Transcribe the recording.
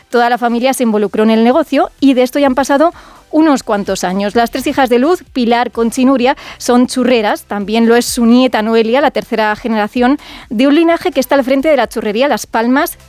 toda la familia se involucró en el negocio y de esto ya han pasado unos cuantos años. Las 3 hijas de Luz, Pilar, Conchi y Nuria, son churreras. También lo es su nieta Noelia, la tercera generación de un linaje que está al frente de la churrería Las Palmas